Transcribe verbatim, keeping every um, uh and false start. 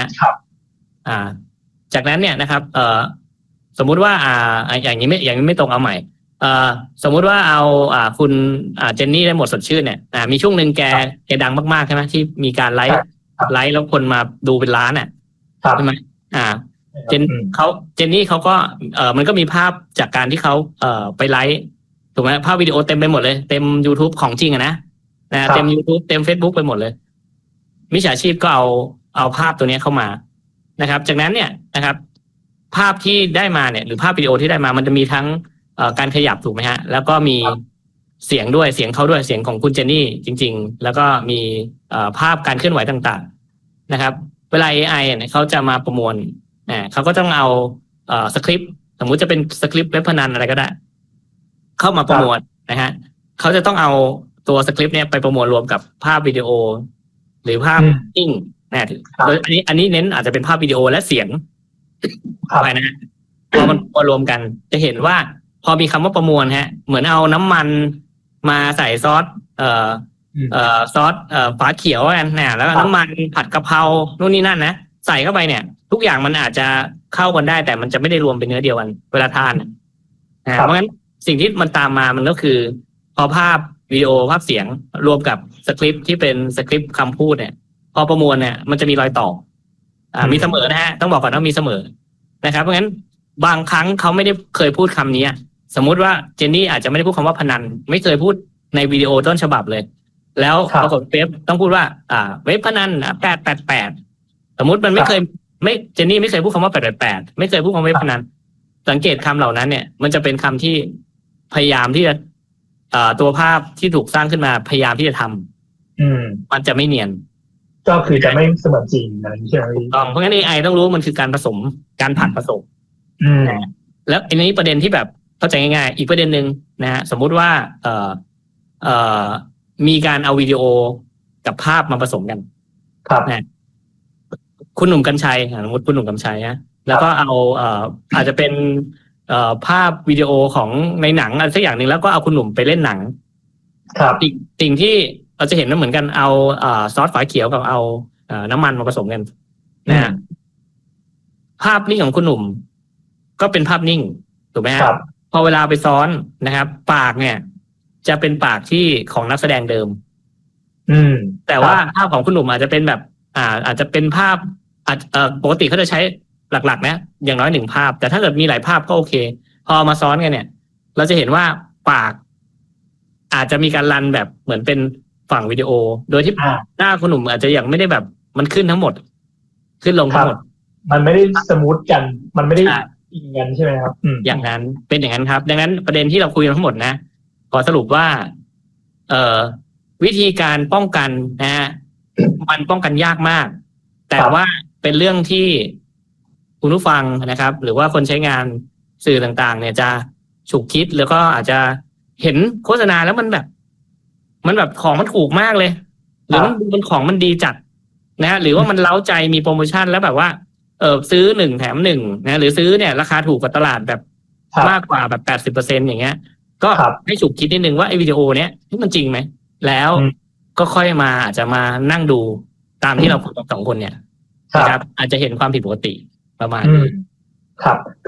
ะครับอ่าจากนั้นเนี่ยนะครับเอ่อสมมุติว่าอ่าอย่างนี้ไม่อย่างนี้ไม่ตรงเอาใหม่เอ่อสมมุติว่าเอาอ่าคุณอ่าเจนนี่ได้หมดสดชื่นเนี่ยอ่ามีช่วงหนึ่งแกแกดังมากๆใช่ไหมที่มีการไลฟ์ไลฟ์แล้วคนมาดูเป็นล้านอ่ะใช่ไหมอ่าเจนเขาเจนนี่เขาก็เอ่อมันก็มีภาพจากการที่เขาเอ่อไปไลฟ์ถูกไหมภาพวิดีโอเต็มไปหมดเลยเต็ม YouTube ของจริงอะนะนะเต็ม YouTube เต็ม Facebook ไปหมดเลยมิจฉาชีพก็เอาเอาภาพตัวนี้เข้ามานะครับจากนั้นเนี่ยนะครับภาพที่ได้มาเนี่ยหรือภาพวิดีโอที่ได้มามันจะมีทั้งเอ่อการขยับถูกไหมฮะแล้วก็มีเสียงด้วยเสียงเขาด้วยเสียงของคุณเจนนี่จริงๆแล้วก็มีเอ่อภาพการเคลื่อนไหวต่างๆนะครับเวลา เอ ไอ เนี่ยเขาจะมาประมวลอ่าเขาก็ต้องเอาเอ่อสคริปต์สมมุติจะเป็นสคริปต์เว็บพนันอะไรก็ได้เข้ามาประมวลนะฮะเขาจะต้องเอาตัวสคริปต์เนี่ยไปประมวลรวมกับภาพวิดีโอหรือภาพนิ่งนะโดยอันนี้อันนี้เน้นอาจจะเป็นภาพวิดีโอและเสียงไปนะฮะพอมันประมวลรวมกันจะเห็นว่าพอมีคำว่าประมวลฮะเหมือนเอาน้ำมันมาใส่ซอสเอ่อเอ่อซอสเอ่อฝาเขียวกันนะแล้วก็น้ำมันผัดกะเพรานู่นนี่นั่นนะใส่เข้าไปเนี่ยทุกอย่างมันอาจจะเข้ากันได้แต่มันจะไม่ได้รวมเป็นเนื้อเดียวกันเวลาทานนะเพราะงั้นสิ่งที่มันตามมามันก็คือพอภาพวิดีโอภาพเสียงรวมกับสคริปต์ที่เป็นสคริปต์คำพูดเนี่ยพอประมวลเนี่ยมันจะมีรอยต่ออ่ามีเสมอนะฮะต้องบอกก่อนว่ามีเสมอนะครับเพราะงั้นบางครั้งเขาไม่ได้เคยพูดคำนี้สมมุติว่าเจนนี่อาจจะไม่ได้พูดคำว่าพนันไม่เคยพูดในวิดีโอต้นฉบับเลยแล้วปรากฏเว็บต้องพูดว่าอ่าเว็บพนันแปดแปดแปดสมมุติมันไม่เคยไม่เจนนี่ไม่เคยพูดคำว่าแปดแปดแปดไม่เคยพูดคำว่าเว็บพนันสังเกตคำเหล่านั้นเนี่ยมันจะเป็นคำที่พยายามที่จะอ่าตัวภาพที่ถูกสร้างขึ้นมาพยายามที่จะทำอืมมันจะไม่เนียนก็คือจะไม่เสมือนจริงนั่นใช่ไหมถูกต้องเพราะงั้น เอ ไอ ต้องรู้มันคือการผสมการผัดผสมอืมแล้วอันนี้ประเด็นที่แบบเข้าใจง่ายๆอีกประเด็นหนึ่งนะฮะสมมุติว่าเอ่อเอ่อมีการเอาวิดีโอกับภาพมาผสมกันครับนะคุณหนุ่มกรรชัยสมมติคุณหนุ่มกรรชัยนะแล้วก็เอาเอ่ออาจจะเป็นเอ่อภาพวิดีโอของในหนังอะไรสักอย่างหนึ่งแล้วก็เอาคุณหนุ่มไปเล่นหนังครับสิ่งสิ่งที่เราจะเห็นว่าเหมือนกันเอาเอ่อซอสฝาเขียวกับเอาเอ่อน้ำมันมาผสมกันนะฮะภาพนิ่งของคุณหนุ่มก็เป็นภาพนิ่งถูกไหมครับพอเวลาไปซ้อนนะครับปากเนี่ยจะเป็นปากที่ของนักแสดงเดิมอืมแต่ว่าภาพของคุณหนุ่มอาจจะเป็นแบบอ่าอาจจะเป็นภาพอาจเอ่อปกติเขาจะใช้หลักๆนะอย่างน้อยหนึ่งภาพแต่ถ้าเกิดมีหลายภาพก็โอเคพอมาซ้อนกันเนี่ยเราจะเห็นว่าปากอาจจะมีการรันแบบเหมือนเป็นฝั่งวิดีโอโดยที่หน้าคุณหนุ่มอาจจะยังไม่ได้แบบมันขึ้นทั้งหมดขึ้นลงทั้งหมดมันไม่ได้สมูทกันมันไม่ได้อิงกันใช่ไหมครับอย่างนั้นเป็นอย่างนั้นครับดังนั้นประเด็นที่เราคุยกันทั้งหมดนะขอสรุปว่าเอ่อวิธีการป้องกันนะฮะมันป้องกันยากมากแต่ว่าเป็นเรื่องที่คุณผู้ฟังนะครับหรือว่าคนใช้งานสื่อต่างๆเนี่ยจะฉุกคิดแล้วก็อาจจะเห็นโฆษณาแล้วมันแบบมันแบบของมันถูกมากเลยหรือมันมันของมันดีจัดนะหรือว่ามันเล้าใจมีโปรโมชั่นแล้วแบบว่าเออซื้อหนึ่งแถมหนึ่งนะหรือซื้อเนี่ยราคาถูกกว่าตลาดแบบมากกว่าแบบแปดสิบเปอร์เซ็นต์อย่างเงี้ยก็ให้ฉุกคิดนิดนึงว่าไอ้วิดีโอเนี้ยที่มันจริงไหมแล้วก็ค่อยมาอาจจะมานั่งดูตามที่เราคุยกับสองคนเนี่ยนะครับอาจจะเห็นความผิดปกติประมาณนี้ครับ